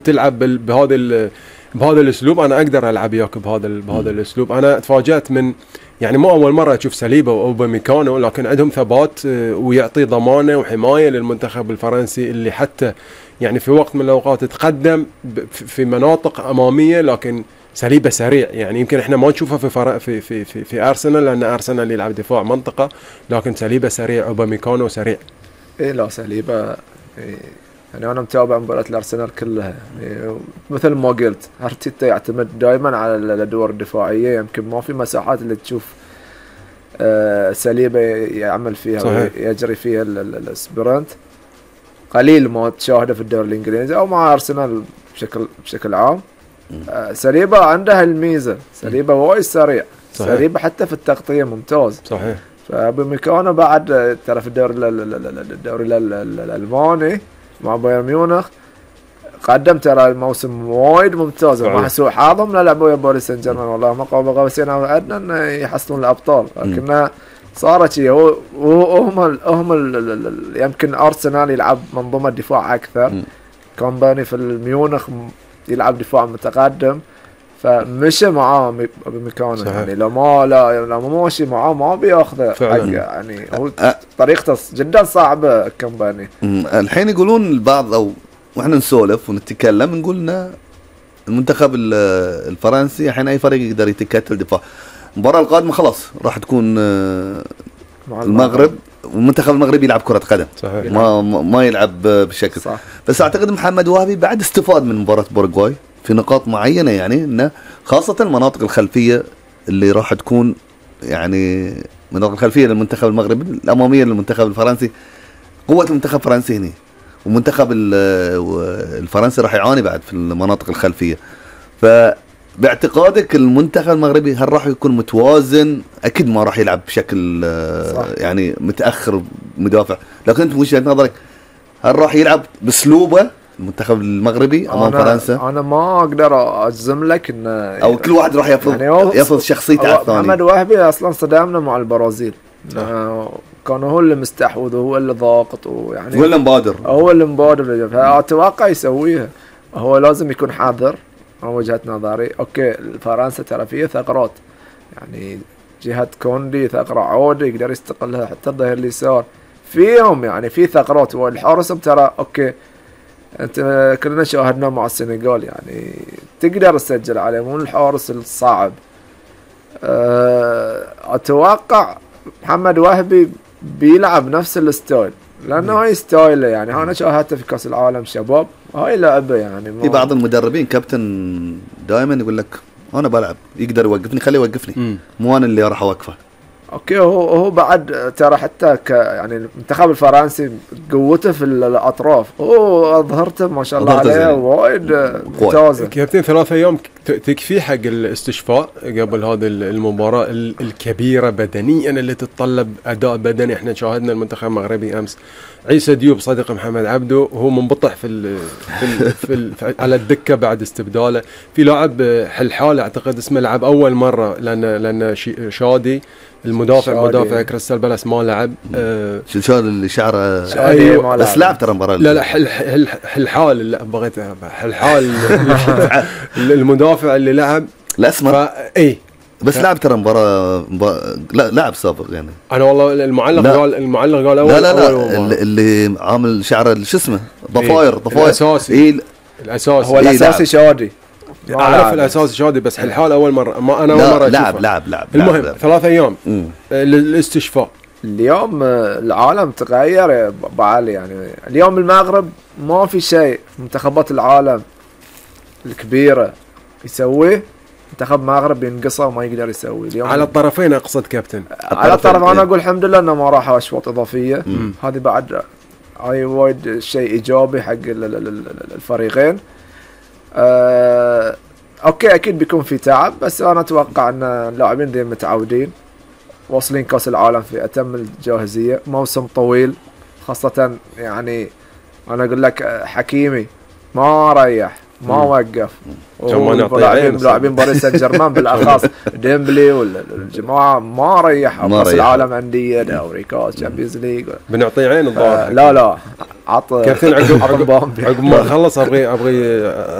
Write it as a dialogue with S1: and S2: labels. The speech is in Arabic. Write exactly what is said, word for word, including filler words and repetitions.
S1: تلعب بهذا بهذا الاسلوب انا اقدر العب وياك بهذا بهذا الاسلوب. انا تفاجات من يعني مو اول مره اشوف ساليبا واوباميكانو، لكن عندهم ثبات ويعطي ضمانه وحمايه للمنتخب الفرنسي اللي حتى يعني في وقت من الاوقات تقدم في مناطق اماميه، لكن ساليبا سريع. يعني يمكن احنا ما نشوفه في فرق في في في, في ارسنال، لان ارسنال يلعب دفاع منطقه، لكن ساليبا سريع، اوباميكانو سريع.
S2: ايه لا ساليبا إيه يعني انا متابع مباريات الارسنال كلها، يعني مثل ما قلت ارتيتا يعتمد دائما على الادوار الدفاعيه، يمكن ما في مساحات اللي تشوف آه ساليبا يعمل فيها صحيح. ويجري فيها السبرنت، قليل ما تشاهده في الدوري الانجليزي او مع ارسنال بشكل بشكل عام. آه ساليبا عنده الميزه، ساليبا وايد سريع، ساليبا حتى في التغطيه ممتاز
S1: صحيح.
S2: فبمكانه بعد ترى في الدوري الدوري الالماني مع بايرن ميونخ قدم ترى موسم وايد ممتاز، ما حسوا حظهم لا لعبوا يا باريس سان جيرمان، والله ما قابوا قوسين او ادنى انه يحصلون الابطال، لكنها صارت شيء. هو هم هم يمكن ارسنال يلعب منظومه دفاع اكثر، كومباني في الميونخ يلعب دفاع متقدم، فمشى معاه بمكانه يعني لو ما لا لو ما ماشي معاه ما بياخذه يعني. هو طريقته جدا صعبه كومباني.
S3: الحين يقولون البعض او واحنا نسولف ونتكلم نقول لنا المنتخب الفرنسي الحين اي فريق يقدر يتكتل دفاع. المباراه القادمه خلاص راح تكون المغرب، والمنتخب المغربي يلعب كره قدم صحيح. ما ما يلعب بشكل صح. بس اعتقد محمد وهبي بعد استفاد من مباراه بورغواي في نقاط معينه، يعني انه خاصه المناطق الخلفيه اللي راح تكون يعني مناطق الخلفيه للمنتخب المغربي، الاماميه للمنتخب الفرنسي. قوه المنتخب الفرنسي هنا، والمنتخب الفرنسي راح يعاني بعد في المناطق الخلفيه. فباعتقادك المنتخب المغربي هل راح يكون متوازن؟ اكيد ما راح يلعب بشكل صح. يعني متاخر مدافع، لكن انت وجهه نظرك هل راح يلعب باسلوبه المنتخب المغربي امام أنا فرنسا؟
S2: انا ما اقدر اجزم لك انه
S3: او كل واحد راح يفرض يعني يفرض شخصيته على الثاني.
S2: محمد وهبي اصلا صدامنا مع البرازيل، كان هو اللي مستحوذ وهو اللي ضاغط ويعني
S3: هو اللي مبادر
S2: هو اللي مبادر فاتوقع يسويها. هو لازم يكون حذر من وجهة نظري. اوكي فرنسا ترى فيها ثغرات، يعني جهة كوندي ثغرة عودة يقدر يستقلها، حتى الظهير اليسار فيهم يعني في ثغرات. والحارس ترى اوكي انت كلنا شاهدنا مع السنغال يعني تقدر تسجل عليه، مو الحارس الصعب. أه اتوقع محمد وهبي بيلعب نفس الستايل، لانه هاي ستايله يعني انا شاهدته في كاس العالم شباب، هاي لعبه يعني.
S3: في بعض المدربين كابتن دائما يقول لك انا بلعب يقدر يوقفني خليه يوقفني، مو انا اللي راح اوقفه.
S2: اوكي هو هو بعد ترى حتى ك يعني المنتخب الفرنسي قوته في الاطراف، هو اظهرته ما شاء الله عليه وايد ممتازه.
S1: كابتن ثلاثة ايام تكفي حق الاستشفاء قبل هذه المباراه الكبيره بدنيا اللي تتطلب اداء بدني. احنا شاهدنا المنتخب المغربي امس عيسى ديوب صديق محمد عبده هو منبطح في ال في, ال في, ال في على الدكه بعد استبداله. في لاعب حلحال اعتقد اسمه لعب اول مره، لان لان شادي المدافع شادي. مدافع كريستال بالاس ما لعب.
S3: آه شو اللي شعره
S1: أيوة
S3: بس لعب ترى مباراه.
S1: لا لا حل حل حلحال لا بغيت حلحال المدافع اللي لعب
S3: الاسمر
S1: اي
S3: بس لعب ترى مباراه لا لاعب سابق يعني.
S1: انا والله المعلق لا. قال المعلق قال اول
S3: لا لا لا اللي, اللي عامل شعره شو اسمه ضفاير
S1: إيه؟
S3: ضفاير
S1: الاساسي
S3: إيه؟
S1: الاساسي
S2: هو الاساسي إيه شادي
S1: اعرف الاساسي شادي، بس حلحال اول مره ما انا اول مره
S3: لعب لعب لعب
S1: المهم ثلاث ايام للاستشفاء.
S2: اليوم العالم تغير ابو علي، يعني اليوم المغرب ما في شيء منتخبات العالم الكبيره يسويه منتخب المغرب ينقصه وما يقدر يسوي اليوم
S1: على الطرفين. اقصد كابتن
S2: على الطرف انا اقول الحمد لله انه ما راح اشواط اضافيه، هذه بعد هاي وايد شيء ايجابي حق الفريقين. أه اوكي اكيد بيكون في تعب، بس انا اتوقع ان اللاعبين ذي متعودين، واصلين كاس العالم في اتم الجاهزيه، موسم طويل خاصه يعني انا اقول لك حكيمي ما ريح ما وقف.
S1: كمان نعطي عين
S2: لاعبين باريس سان جيرمان بالاخص ديمبلي والجماعه ما ريحوا
S3: ما
S2: كاس
S3: ريحوا.
S2: العالم انديه دوري كاس تشامبيونز ليج.
S1: بنعطي عين الظاهر.
S2: لا لا عط
S1: كابتن عقب
S2: عط
S1: عقب
S2: بامبي.
S1: عقب ما خلص ابغي ابغي